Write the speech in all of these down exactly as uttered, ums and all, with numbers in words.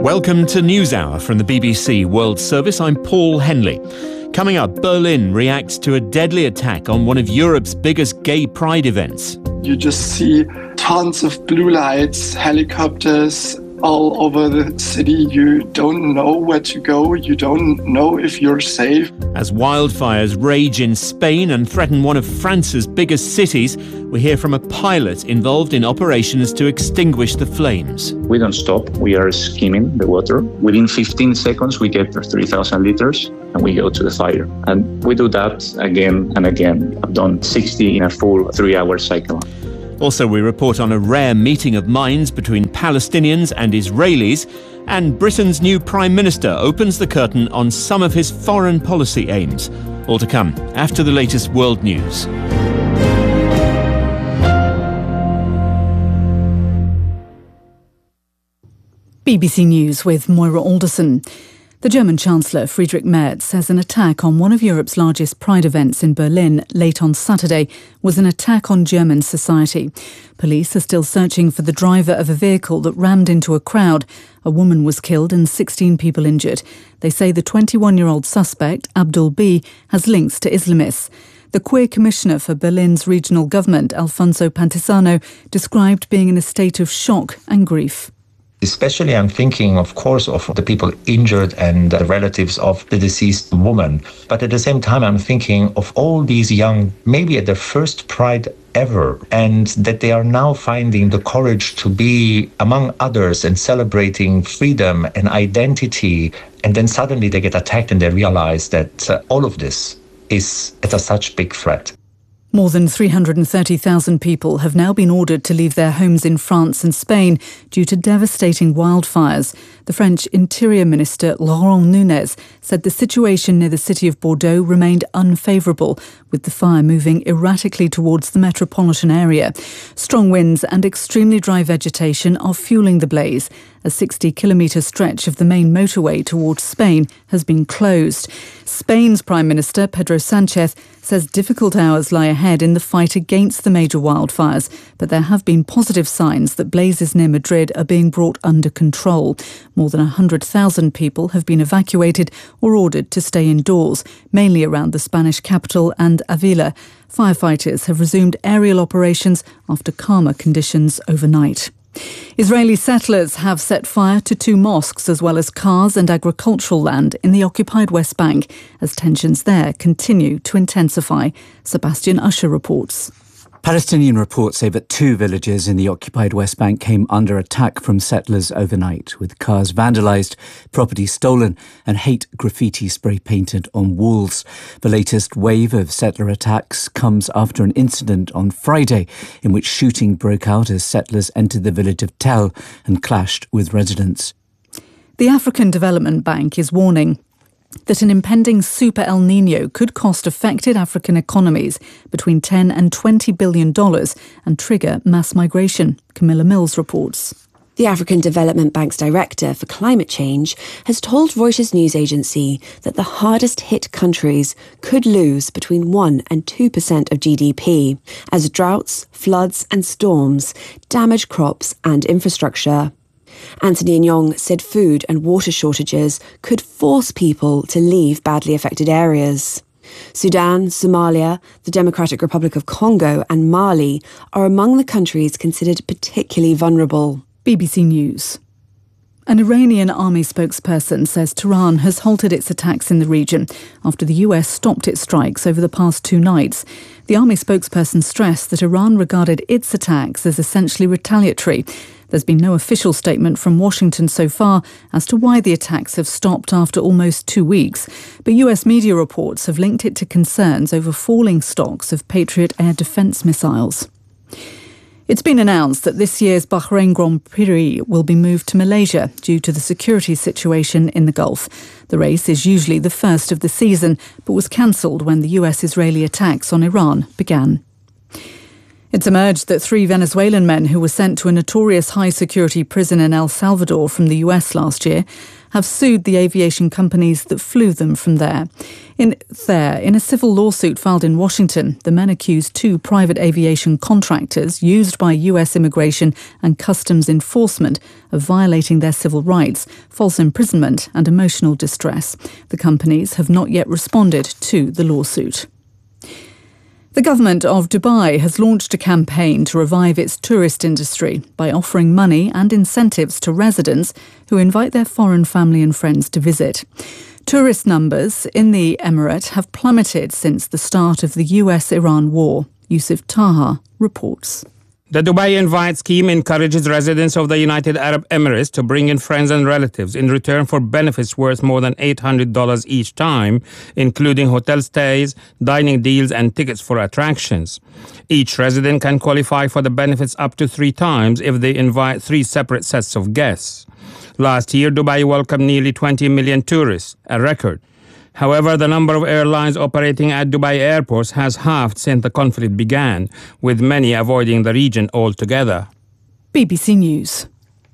Welcome to NewsHour from the B B C World Service. I'm Paul Henley. Coming up, Berlin reacts to a deadly attack on one of Europe's biggest gay pride events. You just see tons of blue lights, helicopters all over the city. You don't know where to go. You don't know if you're safe. As wildfires rage in Spain and threaten one of France's biggest cities, we hear from a pilot involved in operations to extinguish the flames. We don't stop. We are skimming the water. Within fifteen seconds, we get three thousand litres and we go to the fire. And we do that again and again. I've done sixty in a full three-hour cycle. Also, we report on a rare meeting of minds between Palestinians and Israelis, and Britain's new Prime Minister opens the curtain on some of his foreign policy aims. All to come after the latest world news. B B C News with Moira Alderson. The German Chancellor Friedrich Merz says an attack on one of Europe's largest pride events in Berlin late on Saturday was an attack on German society. Police are still searching for the driver of a vehicle that rammed into a crowd. A woman was killed and sixteen people injured. They say the twenty-one-year-old suspect, Abdul B, has links to Islamists. The Queer Commissioner for Berlin's regional government, Alfonso Pantisano, described being in a state of shock and grief. Especially I'm thinking, of course, of the people injured and the relatives of the deceased woman. But at the same time, I'm thinking of all these young, maybe at their first Pride ever, and that they are now finding the courage to be among others and celebrating freedom and identity. And then suddenly they get attacked and they realize that uh, all of this is at a such big threat. More than three hundred thirty thousand people have now been ordered to leave their homes in France and Spain due to devastating wildfires. The French Interior Minister Laurent Nunez said the situation near the city of Bordeaux remained unfavourable, with the fire moving erratically towards the metropolitan area. Strong winds and extremely dry vegetation are fuelling the blaze. A sixty kilometre stretch of the main motorway towards Spain has been closed. Spain's Prime Minister, Pedro Sánchez, says difficult hours lie ahead in the fight against the major wildfires, but there have been positive signs that blazes near Madrid are being brought under control. More than one hundred thousand people have been evacuated or ordered to stay indoors, mainly around the Spanish capital and Avila. Firefighters have resumed aerial operations after calmer conditions overnight. Israeli settlers have set fire to two mosques as well as cars and agricultural land in the occupied West Bank as tensions there continue to intensify. Sebastian Usher reports. Palestinian reports say that two villages in the occupied West Bank came under attack from settlers overnight, with cars vandalised, property stolen and hate graffiti spray painted on walls. The latest wave of settler attacks comes after an incident on Friday in which shooting broke out as settlers entered the village of Tel and clashed with residents. The African Development Bank is warning that an impending super El Nino could cost affected African economies between ten and twenty billion dollars and trigger mass migration. Camilla Mills reports. The African Development Bank's director for climate change has told Reuters news agency that the hardest hit countries could lose between one and two percent of G D P as droughts, floods and storms damage crops and infrastructure. Anthony Nyong said food and water shortages could force people to leave badly affected areas. Sudan, Somalia, the Democratic Republic of Congo and Mali are among the countries considered particularly vulnerable. B B C News. An Iranian army spokesperson says Tehran has halted its attacks in the region after the U S stopped its strikes over the past two nights. The army spokesperson stressed that Iran regarded its attacks as essentially retaliatory. There's been no official statement from Washington so far as to why the attacks have stopped after almost two weeks, but U S media reports have linked it to concerns over falling stocks of Patriot air defence missiles. It's been announced that this year's Bahrain Grand Prix will be moved to Malaysia due to the security situation in the Gulf. The race is usually the first of the season, but was cancelled when the U S-Israeli attacks on Iran began. It's emerged that three Venezuelan men who were sent to a notorious high-security prison in El Salvador from the U S last year have sued the aviation companies that flew them from there. In there, in a civil lawsuit filed in Washington, the men accuse two private aviation contractors used by U S Immigration and Customs Enforcement of violating their civil rights, false imprisonment and emotional distress. The companies have not yet responded to the lawsuit. The government of Dubai has launched a campaign to revive its tourist industry by offering money and incentives to residents who invite their foreign family and friends to visit. Tourist numbers in the emirate have plummeted since the start of the U S Iran war. Yusuf Taha reports. The Dubai Invite scheme encourages residents of the United Arab Emirates to bring in friends and relatives in return for benefits worth more than eight hundred dollars each time, including hotel stays, dining deals and tickets for attractions. Each resident can qualify for the benefits up to three times if they invite three separate sets of guests. Last year, Dubai welcomed nearly twenty million tourists, a record. However, the number of airlines operating at Dubai airports has halved since the conflict began, with many avoiding the region altogether. B B C News.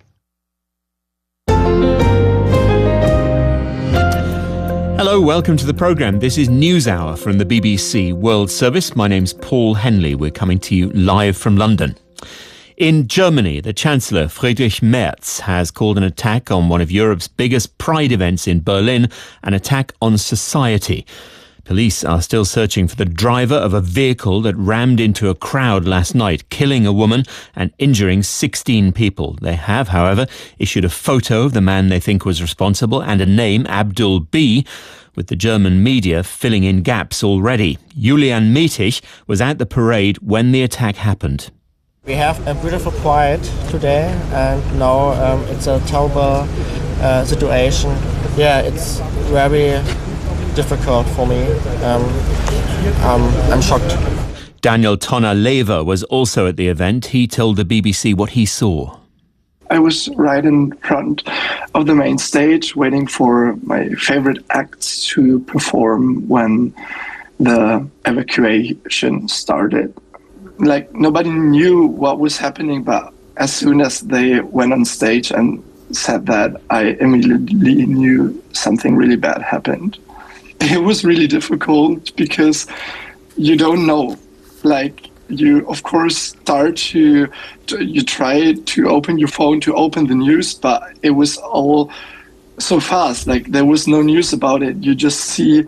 Hello, welcome to the programme. This is NewsHour from the B B C World Service. My name's Paul Henley. We're coming to you live from London. In Germany, the Chancellor Friedrich Merz has called an attack on one of Europe's biggest pride events in Berlin an attack on society. Police are still searching for the driver of a vehicle that rammed into a crowd last night, killing a woman and injuring sixteen people. They have, however, issued a photo of the man they think was responsible and a name, Abdul B., with the German media filling in gaps already. Julian Mettich was at the parade when the attack happened. We have a beautiful pride today, and now um, it's a terrible uh, situation. Yeah, it's very difficult for me. Um, um, I'm shocked. Daniel Tonner-Lever was also at the event. He told the B B C what he saw. I was right in front of the main stage waiting for my favorite acts to perform when the evacuation started. Like, nobody knew what was happening, but as soon as they went on stage and said that, I immediately knew something really bad happened. It was really difficult because you don't know. Like, you, of course, start to, to, you try to open your phone to open the news, but it was all so fast. Like, there was no news about it. You just see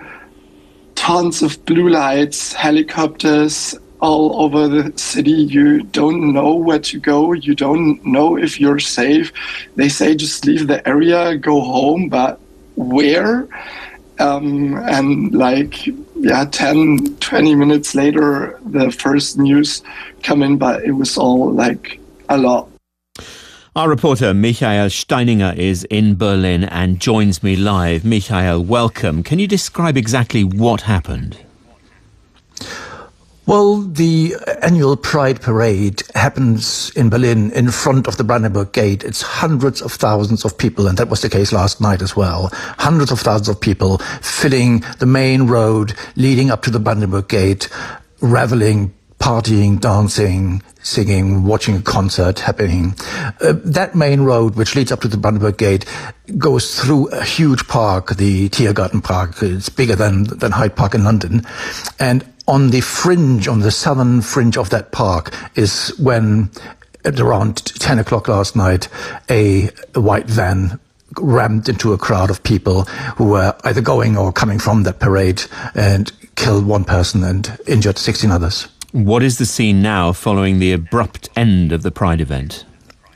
tons of blue lights, helicopters, all over the city. You don't know where to go. You don't know if you're safe. They say just leave the area, go home, but where? Um, and like, yeah, ten, twenty minutes later, the first news come in, but it was all like a lot. Our reporter Michael Steininger is in Berlin and joins me live. Michael, welcome. Can you describe exactly what happened? Well, the annual Pride Parade happens in Berlin in front of the Brandenburg Gate. It's hundreds of thousands of people, and that was the case last night as well. Hundreds of thousands of people filling the main road leading up to the Brandenburg Gate, reveling, partying, dancing, singing, watching a concert happening. Uh, that main road, which leads up to the Brandenburg Gate, goes through a huge park, the Tiergarten Park. It's bigger than, than Hyde Park in London. And on the fringe, on the southern fringe of that park is when, at around ten o'clock last night, a, a white van rammed into a crowd of people who were either going or coming from that parade and killed one person and injured sixteen others. What is the scene now following the abrupt end of the Pride event?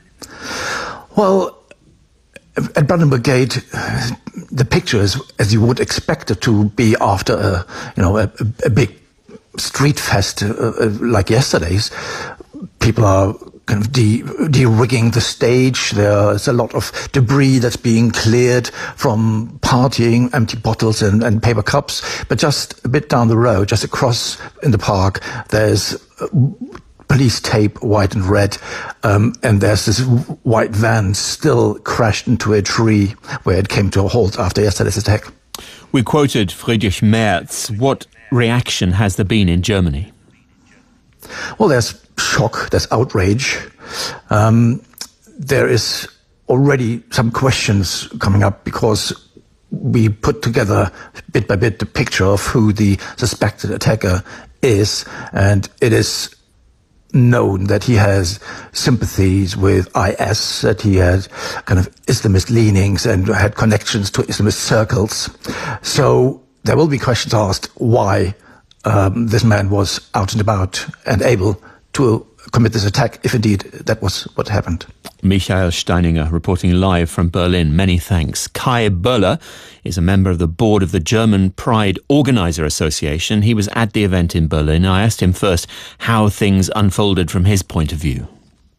Well, at Brandenburg Gate, the picture is as you would expect it to be after a, you know, a, a big street fest uh, uh, like yesterday's. People are kind of de- de-rigging the stage. There's a lot of debris that's being cleared from partying, empty bottles and, and paper cups. But just a bit down the road, just across in the park, there's uh, police tape, white and red, um, and there's this white van still crashed into a tree where it came to a halt after yesterday's attack. We quoted Friedrich Merz. What reaction has there been in Germany? Well, there's shock, there's outrage. Um, there is already some questions coming up because we put together bit by bit the picture of who the suspected attacker is, and it is known that he has sympathies with I S, that he had kind of Islamist leanings and had connections to Islamist circles. So there will be questions asked why um, this man was out and about and able to commit this attack, if indeed that was what happened. Michael Steininger reporting live from Berlin. Many thanks. Kai Böller is a member of the board of the German Pride Organizer Association. He was at the event in Berlin. I asked him first how things unfolded from his point of view.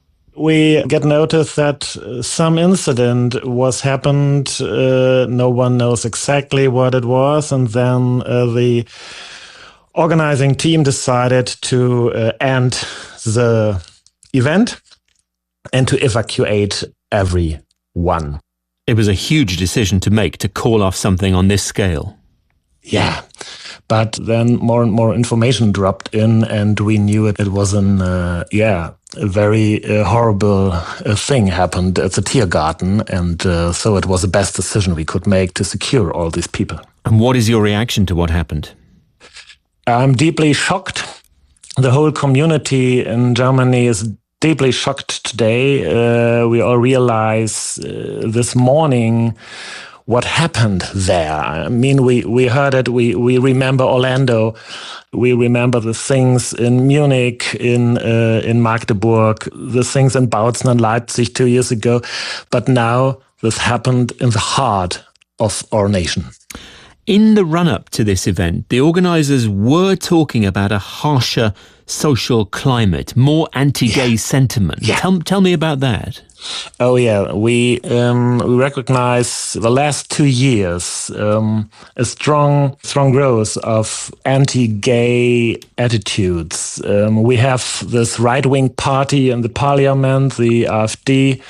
We get notice that some incident was happened. Uh, no one knows exactly what it was. And then uh, the organizing team decided to uh, end the event and to evacuate everyone. It was a huge decision to make, to call off something on this scale. Yeah, but then more and more information dropped in, and we knew it, it was an, uh, yeah, a very uh, horrible uh, thing happened at the Tiergarten, and uh, so it was the best decision we could make to secure all these people. And what is your reaction to what happened? I'm deeply shocked. The whole community in Germany is deeply shocked today. Uh, we all realize uh, this morning what happened there. I mean, we, we heard it, we, we remember Orlando, we remember the things in Munich, in uh, in Magdeburg, the things in Bautzen and Leipzig two years ago, but now this happened in the heart of our nation. In the run-up to this event, the organisers were talking about a harsher social climate, more anti-gay yeah. sentiment. Yeah. Tell, tell me about that. Oh, yeah. We, um, we recognize the last two years um, a strong, strong growth of anti-gay attitudes. Um, we have this right-wing party in the parliament, the AfD,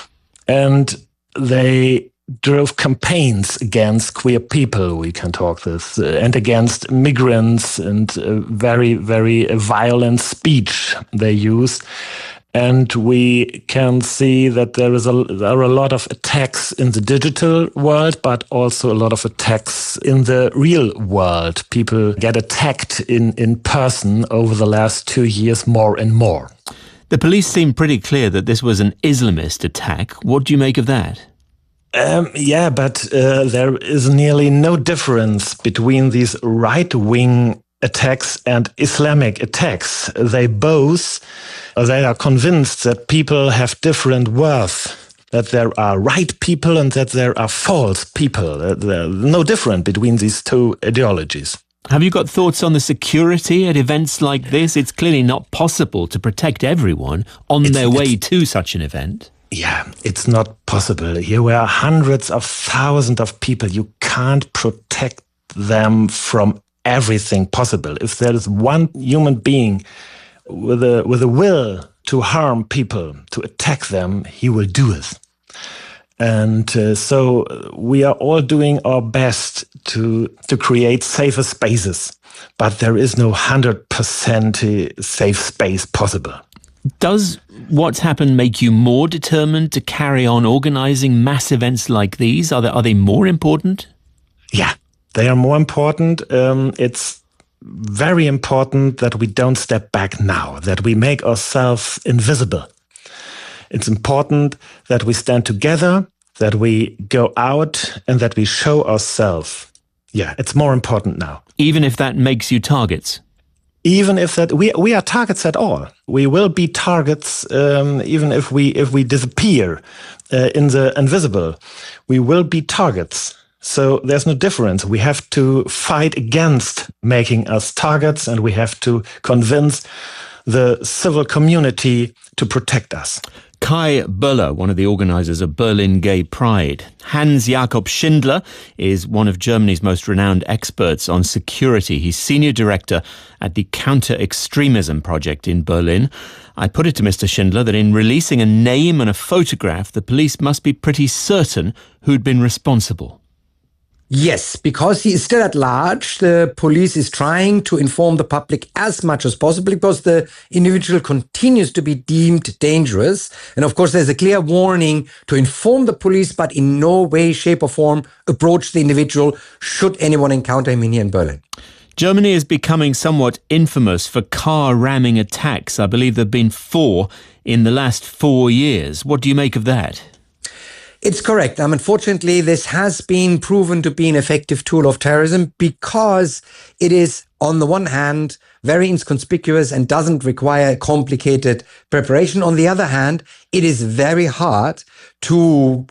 and they drove campaigns against queer people, we can talk this, uh, and against migrants, and uh, very, very uh, violent speech they use. And we can see that there is a, there are a lot of attacks in the digital world, but also a lot of attacks in the real world. People get attacked in, in person over the last two years more and more. The police seem pretty clear that this was an Islamist attack. What do you make of that? Um, yeah, but uh, there is nearly no difference between these right-wing attacks and Islamic attacks. They both, they are convinced that people have different worth, that there are right people and that there are false people. There's no difference between these two ideologies. Have you got thoughts on the security at events like this? It's clearly not possible to protect everyone on it's, their way to such an event. Yeah, it's not possible. Here were hundreds of thousands of people. You can't protect them from everything possible. If there is one human being with a with a will to harm people, to attack them, he will do it. And uh, so we are all doing our best to to create safer spaces, but there is no one hundred percent safe space possible. Does what's happened make you more determined to carry on organising mass events like these? Are they, are they more important? Yeah, they are more important. Um, it's very important that we don't step back now, that we make ourselves invisible. It's important that we stand together, that we go out and that we show ourselves. Yeah, it's more important now. Even if that makes you targets? Even if that we we are targets at all, we will be targets. Um, even if we if we disappear uh, in the invisible, we will be targets. So there's no difference. We have to fight against making us targets, and we have to convince the civil community to protect us. Kai Böller, one of the organisers of Berlin Gay Pride. Hans-Jakob Schindler is one of Germany's most renowned experts on security. He's senior director at the Counter-Extremism Project in Berlin. I put it to Mister Schindler that in releasing a name and a photograph, the police must be pretty certain who'd been responsible. Yes, because he is still at large, the police is trying to inform the public as much as possible because the individual continues to be deemed dangerous. And of course, there's a clear warning to inform the police, but in no way, shape or form approach the individual should anyone encounter him here in Berlin. Germany is becoming somewhat infamous for car ramming attacks. I believe there have been four in the last four years. What do you make of that? It's correct. Um, unfortunately, this has been proven to be an effective tool of terrorism because it is, on the one hand, very inconspicuous and doesn't require complicated preparation. On the other hand, it is very hard to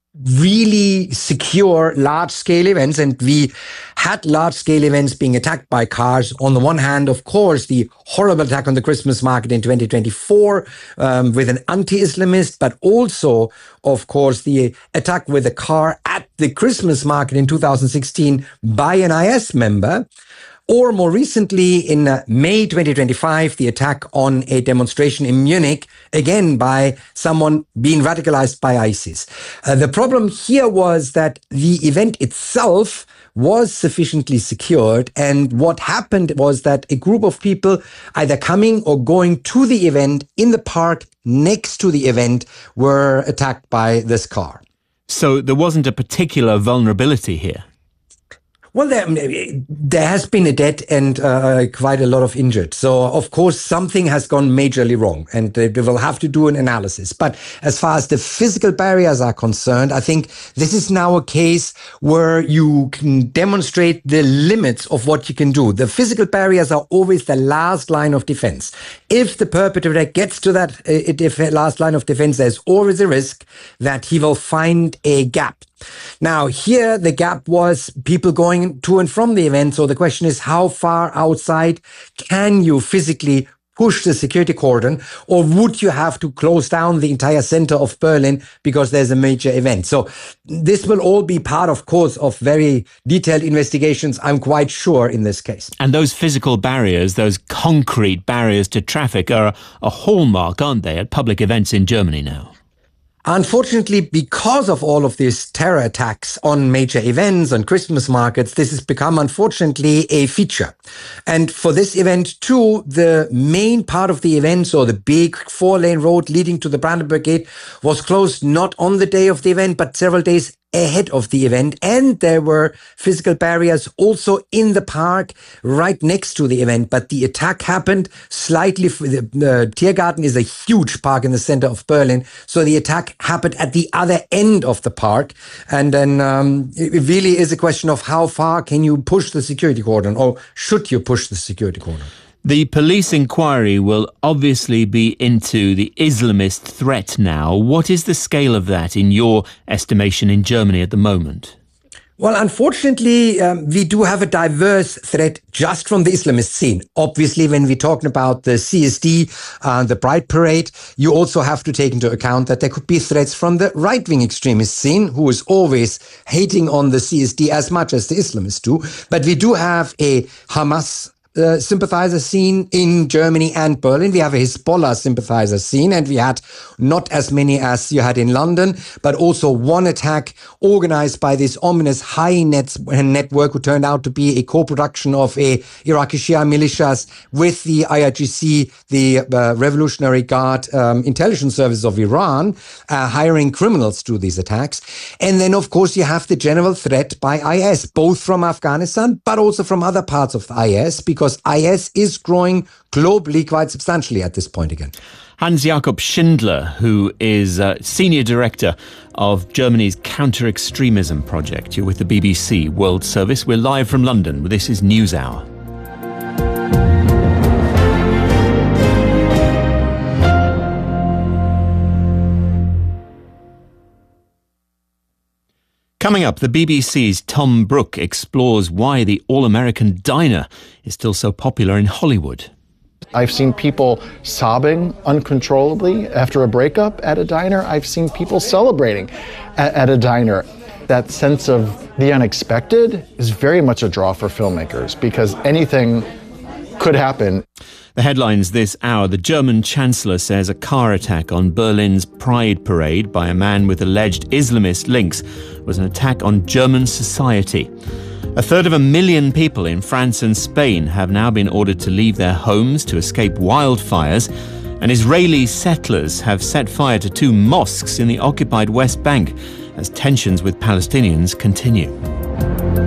really secure large-scale events, and we had large-scale events being attacked by cars. On the one hand, of course, the horrible attack on the Christmas market in twenty twenty-four um, with an anti-Islamist, but also, of course, the attack with a car at the Christmas market in two thousand sixteen by an I S member. Or more recently, in uh, May twenty twenty-five, the attack on a demonstration in Munich, again by someone being radicalized by ISIS. Uh, the problem here was that the event itself was sufficiently secured. And what happened was that a group of people either coming or going to the event in the park next to the event were attacked by this car. So there wasn't a particular vulnerability here? Well, there, there has been a death and uh, quite a lot of injured. So, of course, something has gone majorly wrong, and they will have to do an analysis. But as far as the physical barriers are concerned, I think this is now a case where you can demonstrate the limits of what you can do. The physical barriers are always the last line of defense. If the perpetrator gets to that uh, last line of defense, there's always a risk that he will find a gap. Now, here the gap was people going to and from the event. So the question is, how far outside can you physically push the security cordon, or would you have to close down the entire center of Berlin because there's a major event? So this will all be part, of course, of very detailed investigations, I'm quite sure, in this case. And those physical barriers, those concrete barriers to traffic are a hallmark, aren't they, at public events in Germany now? Unfortunately, because of all of these terror attacks on major events, on Christmas markets, this has become, unfortunately, a feature. And for this event, too, the main part of the event, so the big four-lane road leading to the Brandenburg Gate, was closed not on the day of the event, but several days ahead of the event. And there were physical barriers also in the park right next to the event. But the attack happened slightly. The uh, Tiergarten is a huge park in the center of Berlin. So the attack happened at the other end of the park. And then um, it really is a question of how far can you push the security cordon, or should you push the security cordon? The police inquiry will obviously be into the Islamist threat now. What is the scale of that in your estimation in Germany at the moment? Well, unfortunately, um, we do have a diverse threat just from the Islamist scene. Obviously, when we're talking about the C S D, uh, the Pride Parade, you also have to take into account that there could be threats from the right-wing extremist scene, who is always hating on the C S D as much as the Islamists do. But we do have a Hamas Uh, sympathizer scene in Germany and Berlin. We have a Hezbollah sympathizer scene, and we had not as many as you had in London, but also one attack organized by this ominous high net network, who turned out to be a co-production of a Iraqi Shia militias with the I R G C, the uh, Revolutionary Guard um, intelligence service of Iran, uh, hiring criminals to do these attacks. And then, of course, you have the general threat by I S, both from Afghanistan, but also from other parts of I S, because Because I S is growing globally quite substantially at this point again. Hans-Jakob Schindler, who is uh, Senior Director of Germany's Counter-Extremism Project. You're with the B B C World Service. We're live from London. This is NewsHour. Coming up, the B B C's Tom Brooke explores why the All-American Diner is still so popular in Hollywood. I've seen people sobbing uncontrollably after a breakup at a diner. I've seen people celebrating at, at a diner. That sense of the unexpected is very much a draw for filmmakers, because anything could happen. The headlines this hour. The German Chancellor says a car attack on Berlin's Pride Parade by a man with alleged Islamist links was an attack on German society. A third of a million people in France and Spain have now been ordered to leave their homes to escape wildfires, and Israeli settlers have set fire to two mosques in the occupied West Bank as tensions with Palestinians continue.